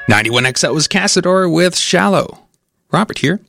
91X, that was Cassador with Shallow. Robert here.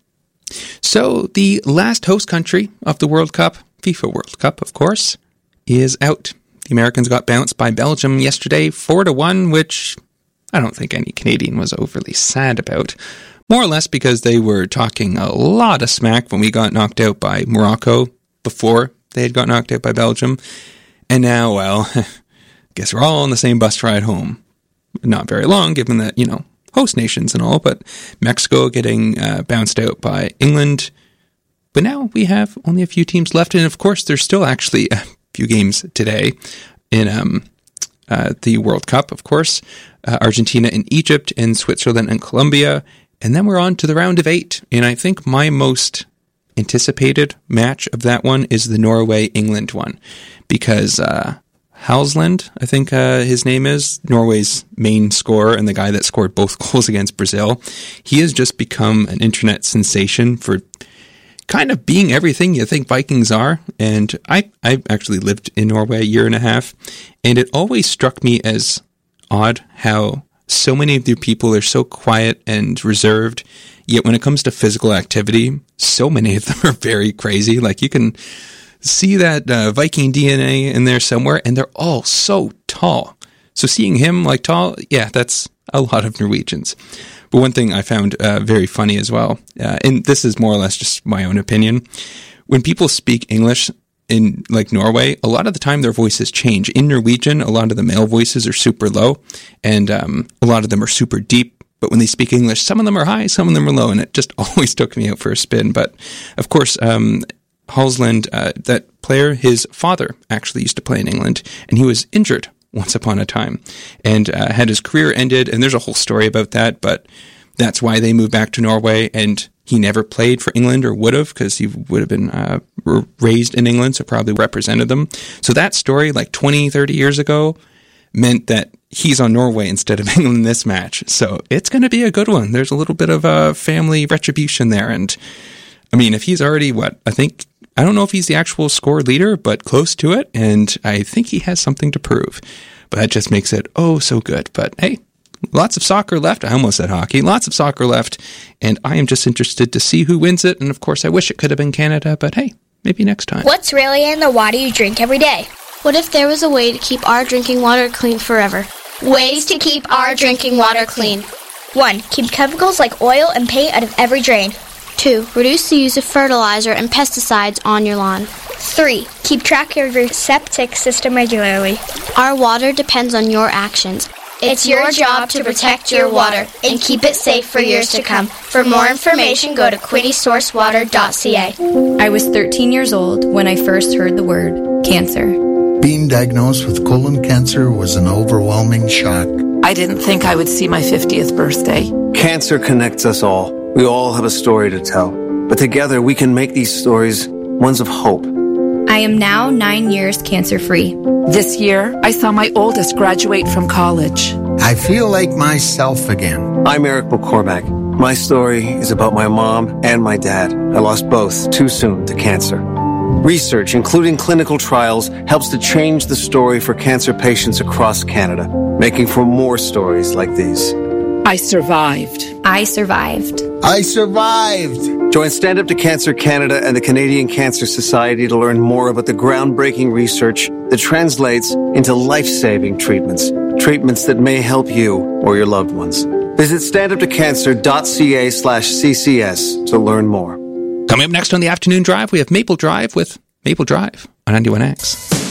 So, the last host country of the World Cup, FIFA World Cup, of course, is out. The Americans got bounced by Belgium yesterday, 4-1, which I don't think any Canadian was overly sad about. More or less because they were talking a lot of smack when we got knocked out by Morocco before they had got knocked out by Belgium. And now, well, I guess we're all on the same bus ride home. Not very long, given that, host nations and all, but Mexico getting bounced out by England. But now we have only a few teams left, and of course there's still actually a few games today in the World Cup, of course. Argentina and Egypt, and Switzerland and Colombia. And then we're on to the round of 8. And I think my most anticipated match of that one is the Norway-England one. Because Haaland, I think his name is, Norway's main scorer and the guy that scored both goals against Brazil, he has just become an internet sensation for kind of being everything you think Vikings are. And I actually lived in Norway a year and a half, and it always struck me as odd how so many of their people are so quiet and reserved, yet when it comes to physical activity, so many of them are very crazy. Like, you can see that Viking DNA in there somewhere, and they're all so tall. So seeing him like tall, yeah, that's a lot of Norwegians. But one thing I found very funny as well, and this is more or less just my own opinion, when people speak English in like Norway, a lot of the time their voices change. In Norwegian, a lot of the male voices are super low, and a lot of them are super deep. But when they speak English, some of them are high, some of them are low, and it just always took me out for a spin. But of course, Haaland, that player, his father actually used to play in England, and he was injured once upon a time and had his career ended. And there's a whole story about that, but that's why they moved back to Norway. And he never played for England, or would have, because he would have been raised in England, so probably represented them. So that story, like 20, 30 years ago, meant that he's on Norway instead of England in this match. So it's going to be a good one. There's a little bit of family retribution there. And I mean, if he's already, I don't know if he's the actual score leader, but close to it, and I think he has something to prove. But that just makes it so good. But hey, lots of soccer left. I almost said hockey. Lots of soccer left, and I am just interested to see who wins it. And of course, I wish it could have been Canada, but hey, maybe next time. What's really in the water you drink every day? What if there was a way to keep our drinking water clean forever? Ways to keep our drinking water clean. 1. Keep chemicals like oil and paint out of every drain. 2. Reduce the use of fertilizer and pesticides on your lawn. 3. Keep track of your septic system regularly. Our water depends on your actions. It's your job to protect your water and keep it safe for years to come. For more information, go to quinnysourcewater.ca. I was 13 years old when I first heard the word cancer. Being diagnosed with colon cancer was an overwhelming shock. I didn't think I would see my 50th birthday. Cancer connects us all. We all have a story to tell. But together we can make these stories ones of hope. I am now 9 years cancer-free. This year, I saw my oldest graduate from college. I feel like myself again. I'm Eric McCormack. My story is about my mom and my dad. I lost both too soon to cancer. Research, including clinical trials, helps to change the story for cancer patients across Canada, making for more stories like these. I survived. I survived. I survived! Join Stand Up to Cancer Canada and the Canadian Cancer Society to learn more about the groundbreaking research that translates into life-saving treatments. Treatments that may help you or your loved ones. Visit standuptocancer.ca/CCS to learn more. Coming up next on the afternoon drive, we have Maple Drive with Maple Drive on 91X.